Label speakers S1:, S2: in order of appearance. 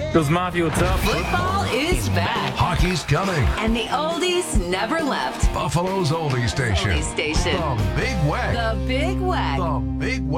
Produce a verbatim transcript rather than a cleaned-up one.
S1: Bills Mafia, what's up?
S2: Football is back.
S3: Hockey's coming.
S2: And the oldies never left.
S3: Buffalo's oldie station.
S2: Oldie station.
S3: The Big Wack.
S2: The Big Wack.
S3: The Big Wack.